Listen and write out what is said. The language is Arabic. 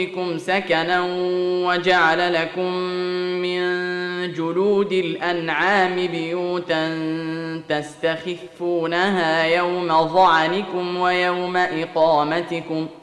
بكم سكنا وجعل لكم من جلود الأنعام بيوتا تستخفونها يوم ظعنكم ويوم إقامتكم